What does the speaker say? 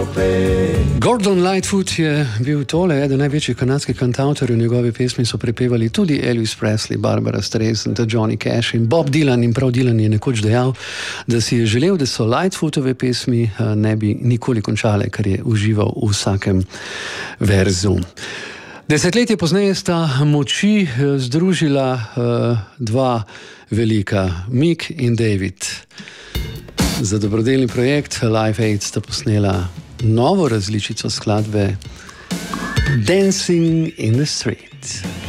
Gordon Lightfoot je bil tole, eden največjih kanadskih kantavtorjev. Njegove pesmi so prepevali tudi Elvis Presley, Barbara Streisand, Johnny Cash in Bob Dylan. In prav Dylan je nekoč dejal, da si je želel, da so Lightfootove pesmi ne bi nikoli končale, ker je užival v vsakem verzu. Desetletje pozneje sta moči združila dva velika, Mick in David. Za dobrodelni projekt Live Aid sta posnela novo različico skladbe Dancing in the Street.